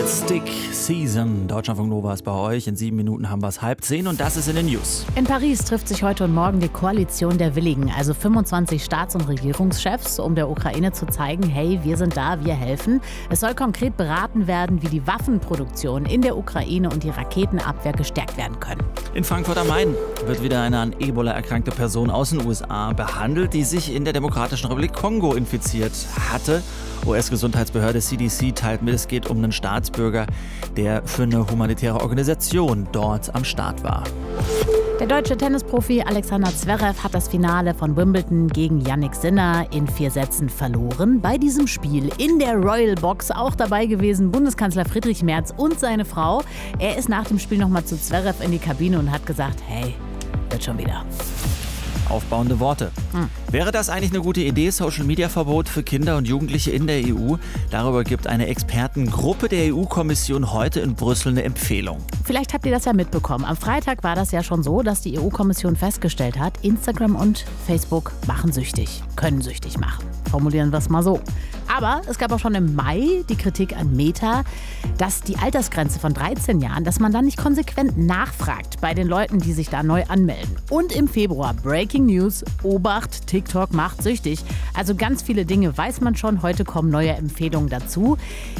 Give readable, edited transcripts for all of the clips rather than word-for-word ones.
Stick Season. Deutschlandfunk Nova ist bei euch. In 7 Minuten haben wir es 9:30 und das ist in den News. In Paris trifft sich heute und morgen die Koalition der Willigen, also 25 Staats- und Regierungschefs, um der Ukraine zu zeigen, hey, wir sind da, wir helfen. Es soll konkret beraten werden, wie die Waffenproduktion in der Ukraine und die Raketenabwehr gestärkt werden können. In Frankfurt am Main wird wieder eine an Ebola erkrankte Person aus den USA behandelt, die sich in der Demokratischen Republik Kongo infiziert hatte. US-Gesundheitsbehörde CDC teilt mit, es geht um einen Staatsbürger, der für eine humanitäre Organisation dort am Start war. Der deutsche Tennisprofi Alexander Zverev hat das Finale von Wimbledon gegen Jannik Sinner in 4 Sätzen verloren. Bei diesem Spiel in der Royal Box auch dabei gewesen Bundeskanzler Friedrich Merz und seine Frau. Er ist nach dem Spiel nochmal zu Zverev in die Kabine und hat gesagt, hey, wird schon wieder. Aufbauende Worte. Wäre das eigentlich eine gute Idee, Social-Media-Verbot für Kinder und Jugendliche in der EU? Darüber gibt eine Expertengruppe der EU-Kommission heute in Brüssel eine Empfehlung. Vielleicht habt ihr das ja mitbekommen. Am Freitag war das ja schon so, dass die EU-Kommission festgestellt hat, Instagram und Facebook machen süchtig, können süchtig machen. Formulieren wir es mal so. Aber es gab auch schon im Mai die Kritik an Meta, dass die Altersgrenze von 13 Jahren, dass man dann nicht konsequent nachfragt bei den Leuten, die sich da neu anmelden. Und im Februar, Breaking News, Obacht, TikTok macht süchtig. Also ganz viele Dinge weiß man schon, heute kommen neue Empfehlungen dazu.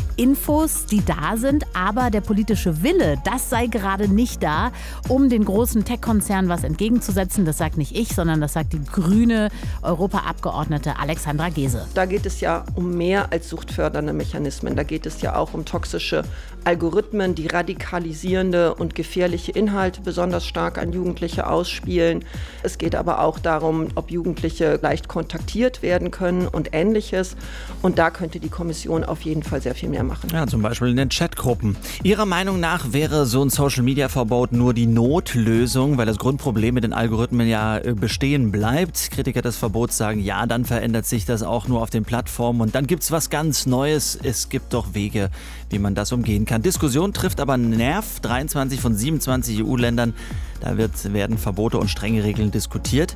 Infos, die da sind, aber der politische Wille, das sei gerade nicht da, um den großen Tech-Konzernen was entgegenzusetzen. Das sagt nicht ich, sondern das sagt die grüne Europaabgeordnete Alexandra Gese. Da geht es ja um mehr als suchtfördernde Mechanismen. Da geht es ja auch um toxische Algorithmen, die radikalisierende und gefährliche Inhalte besonders stark an Jugendliche ausspielen. Es geht aber auch darum, ob Jugendliche leicht kontaktiert werden können und Ähnliches. Und da könnte die Kommission auf jeden Fall sehr viel mehr machen. Ja, zum Beispiel in den Chatgruppen. Ihrer Meinung nach wäre so ein Social-Media-Verbot nur die Notlösung, weil das Grundproblem mit den Algorithmen ja bestehen bleibt. Kritiker des Verbots sagen, ja, dann verändert sich das auch nur auf den Plattformen und dann gibt es was ganz Neues. Es gibt doch Wege, wie man das umgehen kann. Diskussion trifft aber einen Nerv. 23 von 27 EU-Ländern, da werden Verbote und strenge Regeln diskutiert.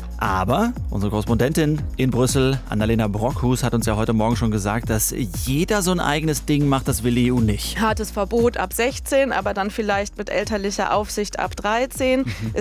Aber unsere Korrespondentin in Brüssel, Annalena Brockhus, hat uns ja heute Morgen schon gesagt, dass jeder so ein eigenes Ding macht, das will die EU nicht. Hartes Verbot ab 16, aber dann vielleicht mit elterlicher Aufsicht ab 13.